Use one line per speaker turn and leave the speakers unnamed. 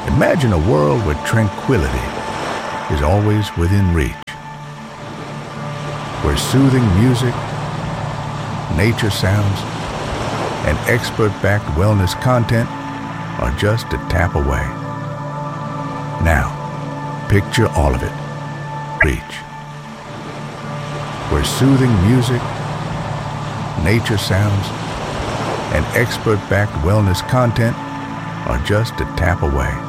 Imagine a world where tranquility is always within reach, where soothing music, nature sounds, and expert-backed wellness content are just a tap away. Now, picture all of it. Reach. Where soothing music, nature sounds, and expert-backed wellness content are just a tap away.